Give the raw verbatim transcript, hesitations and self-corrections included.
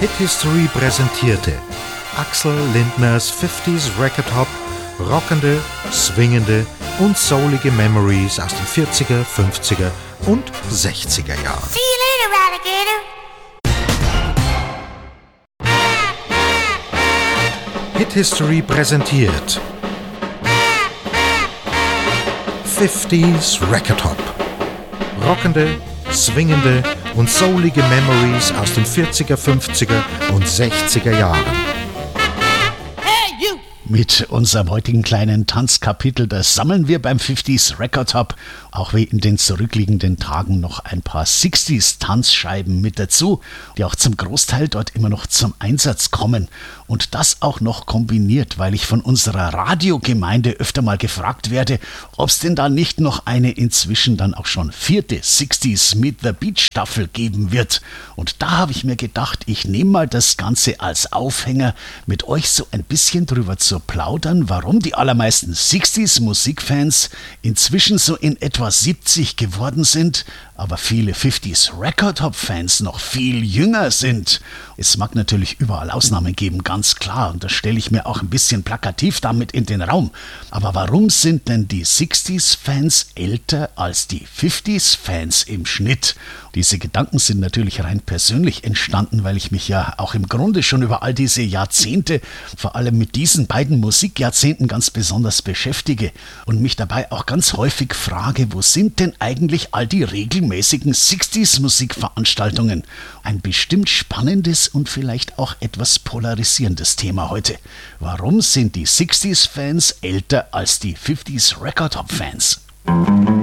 Hit History präsentierte Axel Lindners fünfziger Record Hop, rockende, swingende und soulige Memories aus den vierziger, fünfziger und sechziger Jahren. See you later, Alligator. Hit History präsentiert fünfziger Record Hop, rockende, swingende und soulige Memories aus den vierziger, fünfziger und sechziger Jahren. Mit unserem heutigen kleinen Tanzkapitel, das sammeln wir beim fünfziger Record Hop, auch wie in den zurückliegenden Tagen noch ein paar sechziger Tanzscheiben mit dazu, die auch zum Großteil dort immer noch zum Einsatz kommen. Und das auch noch kombiniert, weil ich von unserer Radiogemeinde öfter mal gefragt werde, ob es denn da nicht noch eine inzwischen dann auch schon vierte sechziger Meet the Beat Staffel geben wird. Und da habe ich mir gedacht, ich nehme mal das Ganze als Aufhänger, mit euch so ein bisschen drüber zu plaudern, warum die allermeisten sechziger Musikfans inzwischen so in etwa siebzig geworden sind, aber viele fünfziger Record Hop Fans noch viel jünger sind. Es mag natürlich überall Ausnahmen geben, ganz klar, und das stelle ich mir auch ein bisschen plakativ damit in den Raum. Aber warum sind denn die sechziger Fans älter als die fünfziger Fans im Schnitt? Diese Gedanken sind natürlich rein persönlich entstanden, weil ich mich ja auch im Grunde schon über all diese Jahrzehnte, vor allem mit diesen beiden Musikjahrzehnten ganz besonders beschäftige und mich dabei auch ganz häufig frage, wo sind denn eigentlich all die regelmäßigen sechziger Musikveranstaltungen? Ein bestimmt spannendes und vielleicht auch etwas polarisierendes Thema heute. Warum sind die sechziger Fans älter als die fünfziger Record Hop Fans?